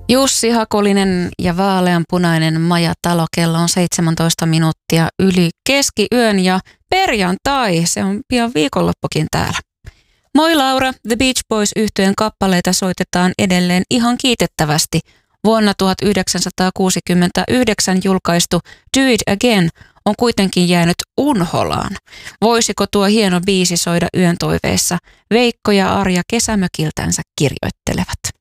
Jussi Hakulinen ja vaaleanpunainen majatalo. Kello on 17 minuuttia yli keskiyön ja perjantai. Se on pian viikonloppukin täällä. Moi Laura, The Beach Boys -yhtyeen kappaleita soitetaan edelleen ihan kiitettävästi. Vuonna 1969 julkaistu Do It Again on kuitenkin jäänyt unholaan. Voisiko tuo hieno biisi soida yön toiveissa? Veikko ja Arja kesämökiltänsä kirjoittelevat.